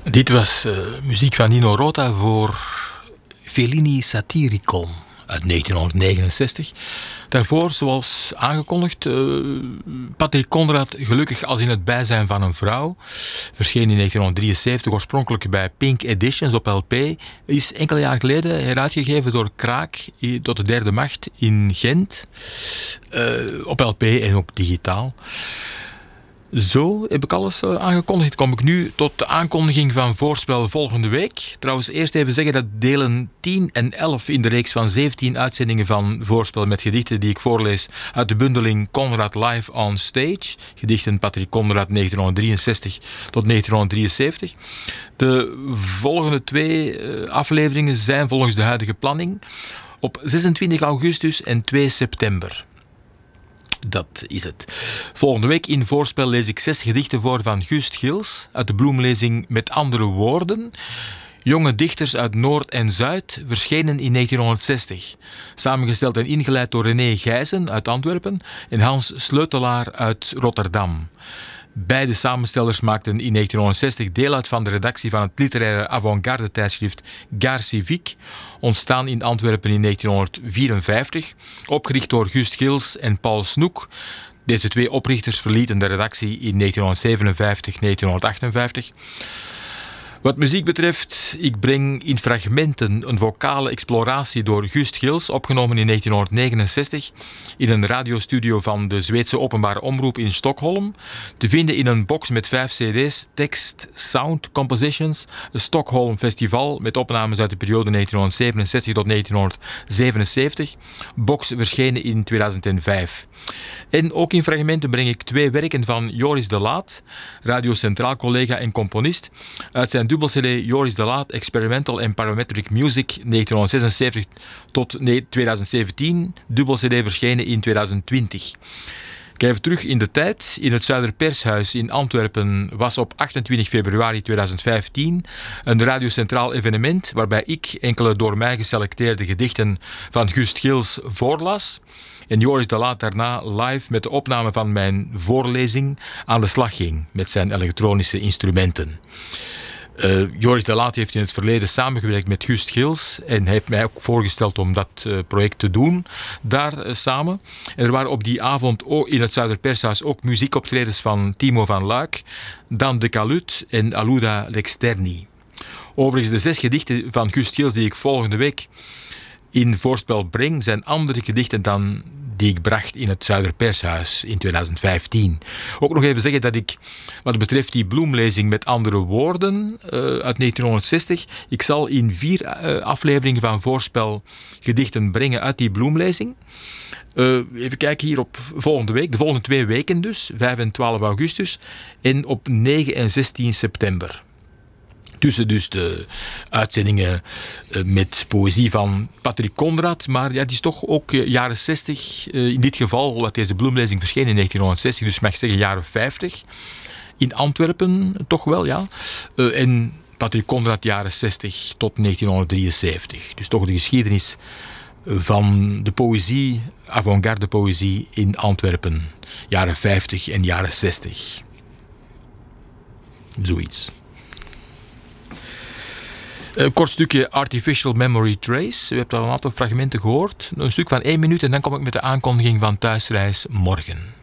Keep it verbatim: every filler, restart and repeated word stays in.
Dit was uh, muziek van Nino Rota voor Fellini Satyricon uit negentienhonderdnegenenzestig. Daarvoor, zoals aangekondigd, uh, Patrick Conrad, Gelukkig als in het bijzijn van een vrouw. Verscheen in negentienhonderddrieënzeventig, oorspronkelijk bij Pink Editions op L P. Is enkele jaar geleden heruitgegeven door Kraak tot de derde macht in Gent. Uh, op L P en ook digitaal. Zo heb ik alles aangekondigd. Kom ik nu tot de aankondiging van Voorspel volgende week. Trouwens, eerst even zeggen dat delen tien en elf in de reeks van zeventien uitzendingen van Voorspel met gedichten die ik voorlees uit de bundeling Conrad Live on Stage. Gedichten Patrick Conrad negentienhonderddrieënzestig tot negentienhonderddrieënzeventig. De volgende twee afleveringen zijn volgens de huidige planning op zesentwintig augustus en twee september. Dat is het. Volgende week in Voorspel lees ik zes gedichten voor van Gust Gils uit de bloemlezing Met andere woorden. Jonge dichters uit Noord en Zuid, verschenen in negentienhonderdzestig. Samengesteld en ingeleid door René Gijzen uit Antwerpen en Hans Sleutelaar uit Rotterdam. Beide samenstellers maakten in negentienhonderdzestig deel uit van de redactie van het literaire avant-garde tijdschrift Gare Civique, ontstaan in Antwerpen in negentienhonderdvierenvijftig, opgericht door Gust Gils en Paul Snoek. Deze twee oprichters verlieten de redactie in negentienhonderdzevenenvijftig negentienhonderdachtenvijftig. Wat muziek betreft, ik breng in fragmenten een vocale exploratie door Gust Gils, opgenomen in negentienhonderdnegenenzestig in een radiostudio van de Zweedse openbare omroep in Stockholm, te vinden in een box met vijf cd's, tekst, sound, compositions, een Stockholm Festival met opnames uit de periode negentienhonderdzevenenzestig tot negentienhonderdzevenenzeventig, box verschenen in tweeduizend vijf. En ook in fragmenten breng ik twee werken van Joris de Laat, Radio Centraal collega en componist, uit zijn dubbel cd Joris de Laat Experimental and Parametric Music negentienhonderdzesenzeventig tot tweeduizend zeventien, dubbel cd verschenen in tweeduizend twintig. Even terug in de tijd. In het Zuiderpershuis in Antwerpen was op achtentwintig februari tweeduizend vijftien een Radio Centraal evenement waarbij ik enkele door mij geselecteerde gedichten van Gust Gils voorlas en Joris de Laat daarna live met de opname van mijn voorlezing aan de slag ging met zijn elektronische instrumenten. Uh, Joris de Laat heeft in het verleden samengewerkt met Gust Gils en heeft mij ook voorgesteld om dat uh, project te doen daar uh, samen. En er waren op die avond ook in het Zuiderpershuis ook muziekoptredens van Timo van Luik, Dan de Calut en Aluda Lexterni. Overigens, de zes gedichten van Gust Gils die ik volgende week in Voorspel breng, zijn andere gedichten dan die ik bracht in het Zuiderpershuis in tweeduizend vijftien. Ook nog even zeggen dat ik, wat betreft die bloemlezing Met andere woorden uh, uit negentienhonderdzestig, ik zal in vier uh, afleveringen van Voorspel gedichten brengen uit die bloemlezing. Uh, even kijken hier op volgende week, de volgende twee weken dus, vijf en twaalf augustus, en op negen en zestien september. Tussen dus de uitzendingen met poëzie van Patrick Conrad. Maar ja, het is toch ook jaren zestig. In dit geval, wat deze bloemlezing verscheen in negentienhonderdzestig. Dus mag ik zeggen jaren vijftig. In Antwerpen toch wel, ja. En Patrick Conrad jaren zestig tot negentienhonderddrieënzeventig. Dus toch de geschiedenis van de poëzie, avant-garde poëzie in Antwerpen. Jaren vijftig en jaren zestig. Zoiets. Een kort stukje Artificial Memory Trace. U hebt al een aantal fragmenten gehoord. Een stuk van één minuut en dan kom ik met de aankondiging van Thuisreis morgen.